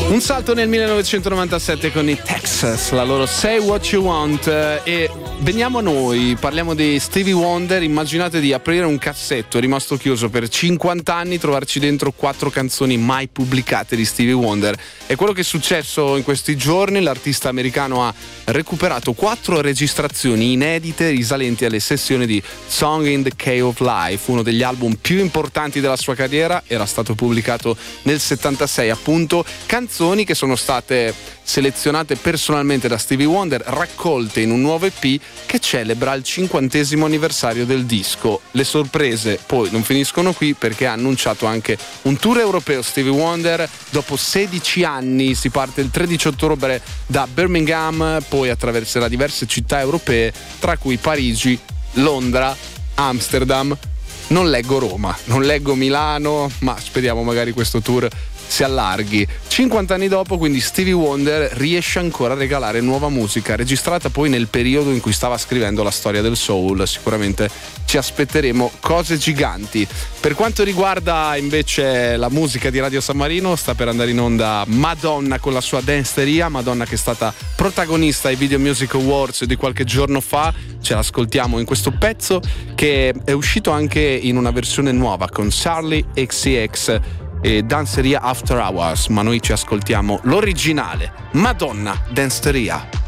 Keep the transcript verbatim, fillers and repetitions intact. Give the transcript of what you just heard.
Un salto nel millenovecentonovantasette con i Texas, la loro Say What You Want, e veniamo a noi, parliamo di Stevie Wonder. Immaginate di aprire un cassetto rimasto chiuso per cinquanta anni, trovarci dentro quattro canzoni mai pubblicate di Stevie Wonder. È quello che è successo in questi giorni. L'artista americano ha recuperato quattro registrazioni inedite risalenti alle sessioni di Song in the Key of Life, uno degli album più importanti della sua carriera. Era stato pubblicato nel settantasei, appunto, canzoni che sono state selezionate personalmente da Stevie Wonder, raccolte in un nuovo E P che celebra il cinquantesimo anniversario del disco. Le sorprese poi non finiscono qui, perché ha annunciato anche un tour europeo Stevie Wonder. Dopo sedici anni si parte il tredici ottobre da Birmingham, poi attraverserà diverse città europee, tra cui Parigi, Londra, Amsterdam. Non leggo Roma, non leggo Milano, ma speriamo magari questo tour si allarghi. cinquanta anni dopo, quindi, Stevie Wonder riesce ancora a regalare nuova musica, registrata poi nel periodo in cui stava scrivendo la storia del soul. Sicuramente ci aspetteremo cose giganti. Per quanto riguarda invece la musica di Radio San Marino, sta per andare in onda Madonna con la sua Danceteria. Madonna che è stata protagonista ai Video Music Awards di qualche giorno fa. Ce l'ascoltiamo in questo pezzo, che è uscito anche in una versione nuova con Charlie X C X e Danceteria After Hours, ma noi ci ascoltiamo l'originale Madonna Danceteria.